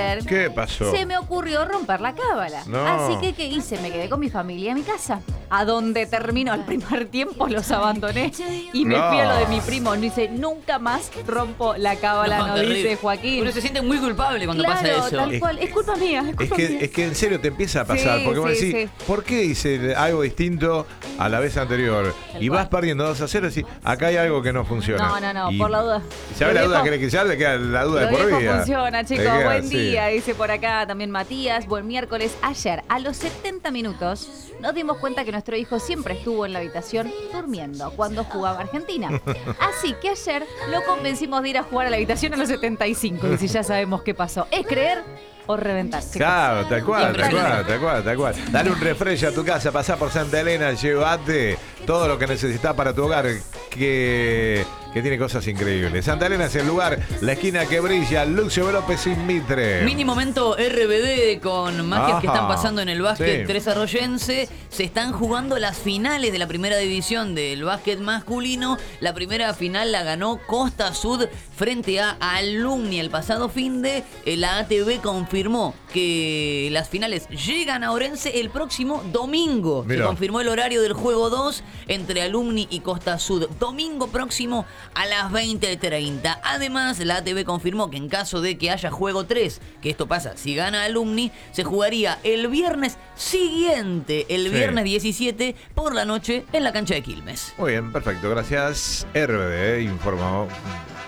¿Qué pasó? Se me ocurrió romper la cábala. No. Así que, ¿qué hice? Me quedé con mi familia en mi casa. A donde terminó el primer tiempo los abandoné y me fui a lo de mi primo. No dice, nunca más rompo la cábala, no terrible. dice Joaquín. Uno se siente muy culpable cuando Claro, pasa eso. tal cual. Es culpa mía, es culpa mía. Es que en serio te empieza a pasar, Sí, porque vos sí, decís, sí. ¿por qué hice algo distinto a la vez anterior? Tal Y cual. vas perdiendo 2-0 y decís, acá hay algo que no funciona. No, Y por la duda. ¿sabes la Lo duda viejo- que ya le queda la duda Lo de por viejo vida? funciona, Te chicos. queda, Buen sí. día, dice por acá también Matías. Buen miércoles. Ayer, a los 70 minutos, nos dimos cuenta que nuestro hijo siempre estuvo en la habitación durmiendo cuando jugaba Argentina. Así que ayer lo convencimos de ir a jugar a la habitación a los 75. Y si ya sabemos qué pasó. ¿Es creer o reventar, chicos? Claro, tal cual, tal Impresionante. cual, tal cual, tal cual. Dale un refresh a tu casa, pasá por Santa Elena, llévate todo lo que necesitas para tu hogar, que tiene cosas increíbles. Santa Elena es el lugar, la esquina que brilla, Lucio López sin Mitre. Mini momento RBD con magias que están Ajá. pasando en el básquet Sí. tresarroyense. Se están jugando las finales de la primera división del básquet masculino. La primera final la ganó Costa Sud frente a Alumni el pasado finde. La ATV confirmó que las finales llegan a Orense el próximo domingo. Mirá. Se confirmó el horario del juego 2 entre Alumni y Costa Sud. Domingo próximo a las 20:30. Además, la ATV confirmó que en caso de que haya juego 3, que esto pasa si gana Alumni, se jugaría el viernes siguiente, el Sí. viernes 17 por la noche en la cancha de Quilmes. Muy bien, perfecto, gracias. RBD informó.